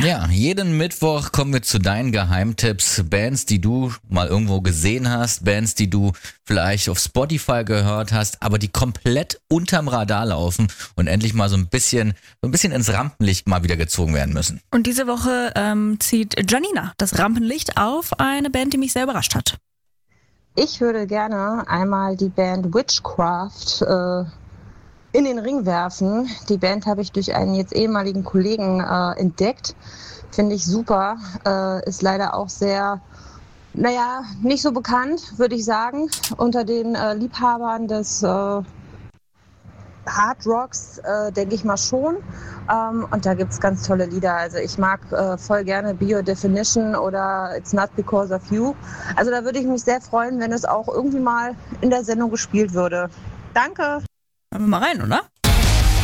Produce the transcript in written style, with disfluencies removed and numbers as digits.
Ja, jeden Mittwoch kommen wir zu deinen Geheimtipps. Bands, die du mal irgendwo gesehen hast, Bands, die du vielleicht auf Spotify gehört hast, aber die komplett unterm Radar laufen und endlich mal so ein bisschen ins Rampenlicht mal wieder gezogen werden müssen. Und diese Woche zieht Janina das Rampenlicht auf eine Band, die mich sehr überrascht hat. Ich würde gerne einmal die Band Witchcraft in den Ring werfen. Die Band habe ich durch einen jetzt ehemaligen Kollegen entdeckt. Finde ich super. Ist leider auch sehr, nicht so bekannt, würde ich sagen, unter den Liebhabern des Hard Rocks, denke ich mal schon. Und da gibt es ganz tolle Lieder. Also ich mag voll gerne Biodefinition oder It's Not Because of You. Also da würde ich mich sehr freuen, wenn es auch irgendwie mal in der Sendung gespielt würde. Danke! Hören wir mal rein, oder?